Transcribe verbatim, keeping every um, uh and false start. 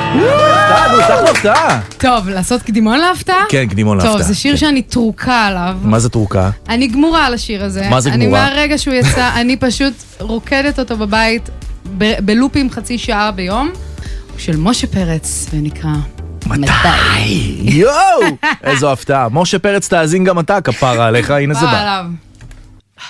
נו, תח לו הפתעה. טוב, לעשות קדימון להפתעה? כן, קדימון להפתעה. טוב, זה שיר שאני תרוקה עליו. מה זה תרוקה? אני גמורה על השיר הזה. מה זה גמורה? אני מהרגע שהוא יצא, אני פשוט רוקדת אותו בבית בלופים חצי שעה ביום, של משה פרץ, ונקרא מתי? יואו! איזו הפתעה. משה פרץ תאזין גם אתה, כפרה עליך, הנה זה בא.